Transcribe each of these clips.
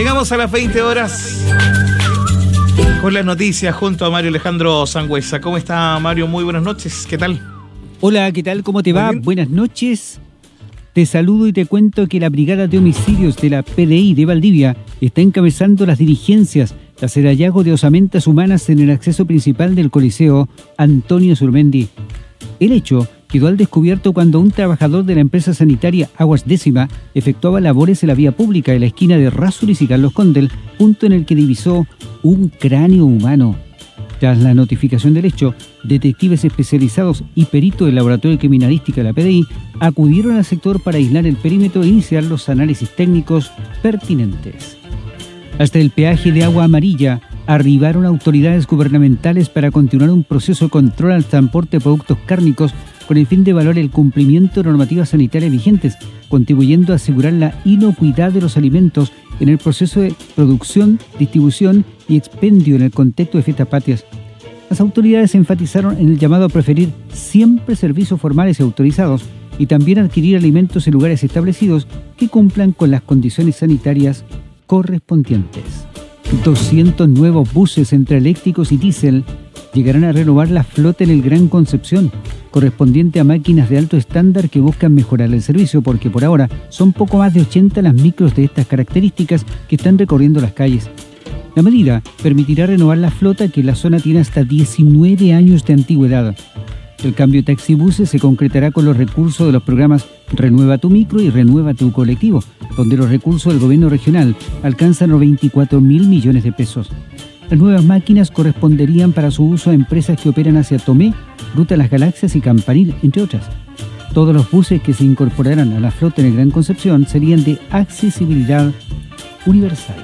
Llegamos a las 20 horas con las noticias junto a Mario Alejandro Sangüesa. ¿Cómo está, Mario? Muy buenas noches. ¿Qué tal? Hola, ¿qué tal? ¿Cómo te va? Buenas noches. Te saludo y te cuento que la Brigada de Homicidios de la PDI de Valdivia está encabezando las diligencias tras el hallazgo de osamentas humanas en el acceso principal del Coliseo Antonio Surmendi. El hecho quedó al descubierto cuando un trabajador de la empresa sanitaria Aguas Décima efectuaba labores en la vía pública en la esquina de Errázuriz y Carlos Condel, punto en el que divisó un cráneo humano. Tras la notificación del hecho, detectives especializados y peritos del Laboratorio de Criminalística de la PDI acudieron al sector para aislar el perímetro e iniciar los análisis técnicos pertinentes. Hasta el peaje de Agua Amarilla arribaron autoridades gubernamentales para continuar un proceso de control al transporte de productos cárnicos con el fin de evaluar el cumplimiento de normativas sanitarias vigentes, contribuyendo a asegurar la inocuidad de los alimentos en el proceso de producción, distribución y expendio en el contexto de fiestas patrias. Las autoridades enfatizaron en el llamado a preferir siempre servicios formales y autorizados y también adquirir alimentos en lugares establecidos que cumplan con las condiciones sanitarias correspondientes. 200 nuevos buses entre eléctricos y diésel llegarán a renovar la flota en el Gran Concepción, correspondiente a máquinas de alto estándar que buscan mejorar el servicio, porque por ahora son poco más de 80 las micros de estas características que están recorriendo las calles. La medida permitirá renovar la flota, que en la zona tiene hasta 19 años de antigüedad. El cambio de taxibuses se concretará con los recursos de los programas Renueva tu Micro y Renueva tu Colectivo, donde los recursos del gobierno regional alcanzan los 24.000 millones de pesos. Las nuevas máquinas corresponderían para su uso a empresas que operan hacia Tomé, Ruta Las Galaxias y Campanil, entre otras. Todos los buses que se incorporarán a la flota en el Gran Concepción serían de accesibilidad universal.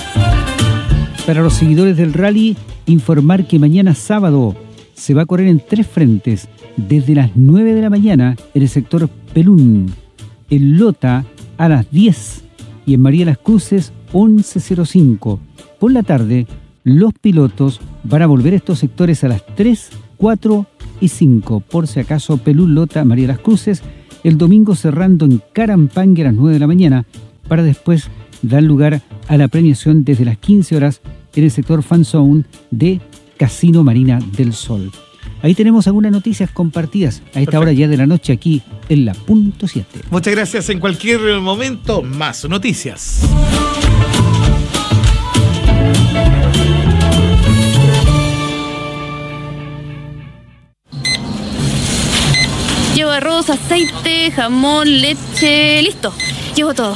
Para los seguidores del rally, informar que mañana sábado se va a correr en 3 frentes, desde las 9 de la mañana en el sector Pelún, en Lota a las 10 y en María Las Cruces 11:05. Por la tarde, los pilotos van a volver a estos sectores a las 3, 4 y 5. Por si acaso, Pelún, Lota, María Las Cruces, el domingo cerrando en Carampangue a las 9 de la mañana, para después dar lugar a la premiación desde las 15 horas en el sector Fan Zone de Casino Marina del Sol. Ahí tenemos algunas noticias compartidas a esta hora ya de la noche aquí en la Punto 7. Muchas gracias. En cualquier momento, más noticias. Llevo arroz, aceite, jamón, leche, listo. Llevo todo.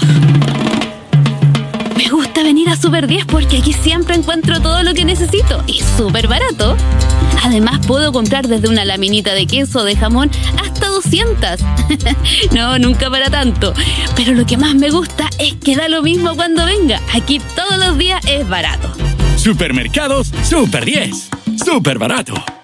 Me gusta venir a Super 10 porque aquí siempre encuentro todo lo que necesito y súper barato. Además puedo comprar desde una laminita de queso o de jamón hasta 200. No, nunca para tanto. Pero lo que más me gusta es que da lo mismo cuando venga. Aquí todos los días es barato. Supermercados Super 10. Súper barato.